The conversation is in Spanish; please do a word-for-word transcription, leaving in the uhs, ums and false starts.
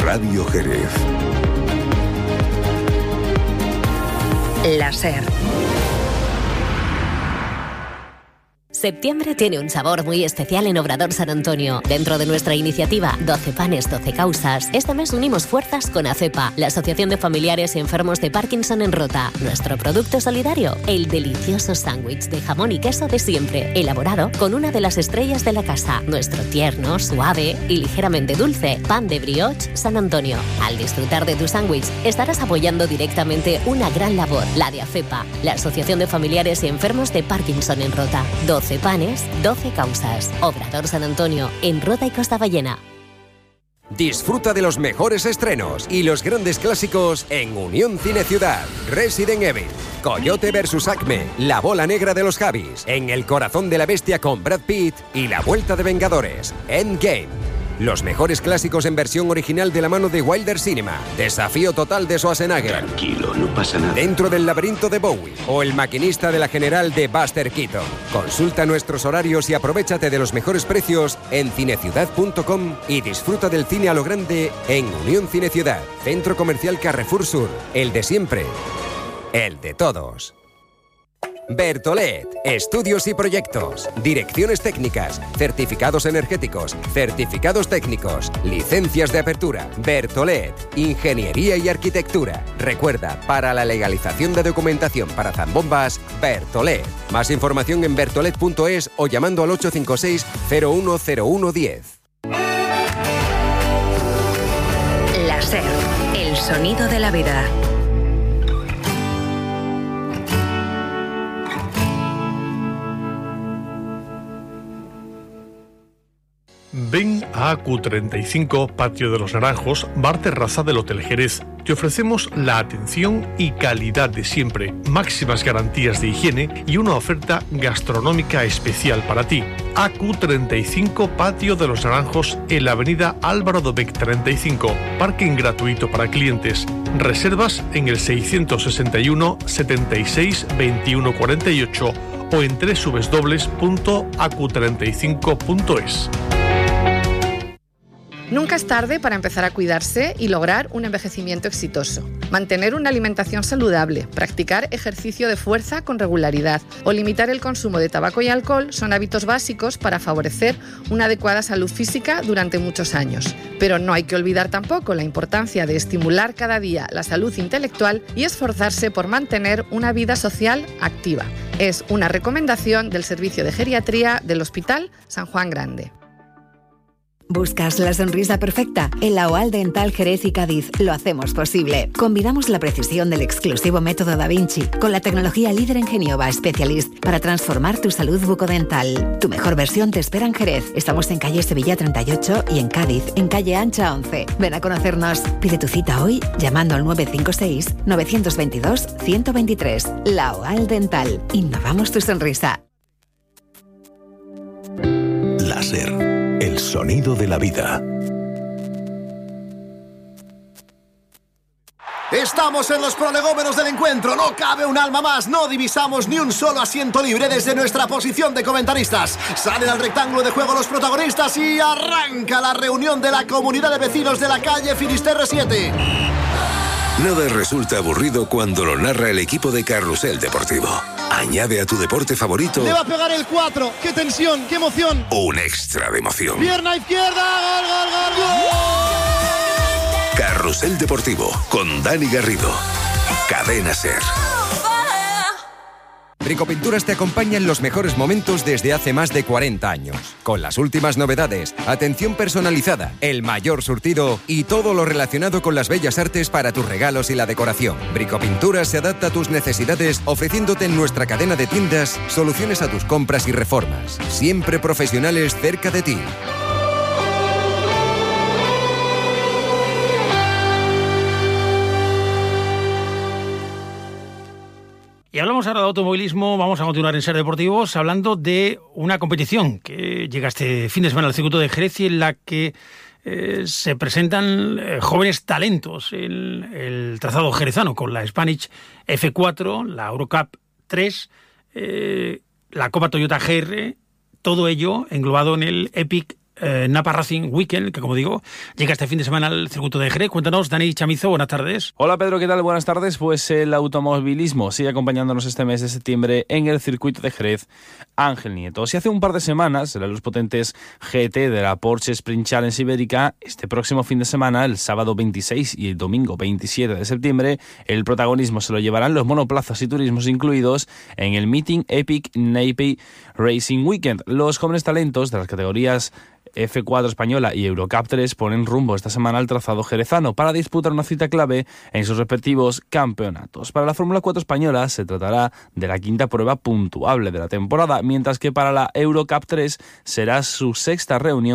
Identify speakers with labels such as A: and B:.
A: Radio Jerez.
B: La SER.
C: Septiembre tiene un sabor muy especial en Obrador San Antonio. Dentro de nuestra iniciativa doce panes, doce causas, este mes unimos fuerzas con ACEPA, la Asociación de Familiares y Enfermos de Parkinson en Rota. Nuestro producto solidario, el delicioso sándwich de jamón y queso de siempre, elaborado con una de las estrellas de la casa. Nuestro tierno, suave y ligeramente dulce pan de brioche San Antonio. Al disfrutar de tu sándwich, estarás apoyando directamente una gran labor, la de ACEPA, la Asociación de Familiares y Enfermos de Parkinson en Rota. doce panes, doce causas. Obrador San Antonio, en Rota y Costa Ballena.
D: Disfruta de los mejores estrenos y los grandes clásicos en Unión Cine Ciudad. Resident Evil, Coyote versus Acme, La bola negra de los Javis, En el corazón de la bestia con Brad Pitt y La vuelta de Vengadores, Endgame. Los mejores clásicos en versión original de la mano de Wilder Cinema. Desafío total de Schwarzenegger.
A: Tranquilo, no pasa nada.
D: Dentro del laberinto de Bowie. O El maquinista de la general de Buster Keaton. Consulta nuestros horarios y aprovéchate de los mejores precios en cineciudad punto com y disfruta del cine a lo grande en Unión Cine Ciudad. Centro Comercial Carrefour Sur. El de siempre. El de todos. Bertolet, estudios y proyectos, direcciones técnicas, certificados energéticos, certificados técnicos, licencias de apertura. Bertolet, ingeniería y arquitectura. Recuerda, para la legalización de documentación para zambombas, Bertolet. Más información en bertolet punto es o llamando al ocho cinco seis cero uno cero uno uno cero.
B: La SER, el sonido de la vida.
E: Ven a A Q treinta y cinco, Patio de los Naranjos, bar terraza del Hotel Jerez. Te ofrecemos la atención y calidad de siempre, máximas garantías de higiene y una oferta gastronómica especial para ti. A Q treinta y cinco, Patio de los Naranjos, en la avenida Álvaro Dobech treinta y cinco. Parking gratuito para clientes. Reservas en el seiscientos sesenta y uno, setenta y seis, veintiuno cuarenta y ocho o en doble u doble u doble u punto a q treinta y cinco punto es.
F: Nunca es tarde para empezar a cuidarse y lograr un envejecimiento exitoso. Mantener una alimentación saludable, practicar ejercicio de fuerza con regularidad o limitar el consumo de tabaco y alcohol son hábitos básicos para favorecer una adecuada salud física durante muchos años. Pero no hay que olvidar tampoco la importancia de estimular cada día la salud intelectual y esforzarse por mantener una vida social activa. Es una recomendación del Servicio de Geriatría del Hospital San Juan Grande.
G: ¿Buscas la sonrisa perfecta? En la OAL Dental Jerez y Cádiz lo hacemos posible. Combinamos la precisión del exclusivo método Da Vinci con la tecnología líder en Genioba Specialist para transformar tu salud bucodental. Tu mejor versión te espera en Jerez. Estamos en calle Sevilla treinta y ocho y en Cádiz, en calle Ancha once. Ven a conocernos. Pide tu cita hoy llamando al nueve cinco seis, nueve dos dos, uno cero dos tres. La OAL Dental. Innovamos tu sonrisa.
A: La SER. El sonido de la vida.
H: Estamos en los prolegómenos del encuentro. No cabe un alma más. No divisamos ni un solo asiento libre desde nuestra posición de comentaristas. Salen al rectángulo de juego los protagonistas y arranca la reunión de la comunidad de vecinos de la calle Finisterre siete.
A: Nada resulta aburrido cuando lo narra el equipo de Carrusel Deportivo. Añade a tu deporte favorito...
I: Le va a pegar el cuatro. ¡Qué tensión! ¡Qué emoción!
A: Un extra de emoción.
I: Pierna izquierda. ¡Gol, gol, gol, gol!
A: Carrusel Deportivo con Dani Garrido. Cadena SER.
D: Bricopinturas te acompaña en los mejores momentos desde hace más de cuarenta años. Con las últimas novedades, atención personalizada, el mayor surtido y todo lo relacionado con las bellas artes para tus regalos y la decoración. Bricopinturas se adapta a tus necesidades ofreciéndote en nuestra cadena de tiendas soluciones a tus compras y reformas. Siempre profesionales cerca de ti.
J: Y hablamos ahora de automovilismo, vamos a continuar en SER Deportivos hablando de una competición que llega este fin de semana al circuito de Jerez y en la que eh, se presentan eh, jóvenes talentos en el trazado jerezano con la Spanish F cuatro, la Eurocup tres, eh, la Copa Toyota G R, todo ello englobado en el Epic eh, Napa Racing Weekend, que como digo, llega este fin de semana al circuito de Jerez. Cuéntanos, Dani Chamizo, buenas tardes.
K: Hola Pedro, ¿qué tal? Buenas tardes. Pues el automovilismo sigue acompañándonos este mes de septiembre en el circuito de Jerez. Ángel Nieto. Si hace un par de semanas eran los potentes G T de la Porsche Sprint Challenge Ibérica, este próximo fin de semana, el sábado veintiséis y el domingo veintisiete de septiembre, el protagonismo se lo llevarán los monoplazas y turismos incluidos en el Meeting Epic Napa Racing Weekend. Los jóvenes talentos de las categorías F cuatro española y Eurocup tres ponen rumbo esta semana al trazado jerezano para disputar una cita clave en sus respectivos campeonatos. Para la Fórmula cuatro española se tratará de la quinta prueba puntuable de la temporada, mientras que para la Eurocup tres será su sexta reunión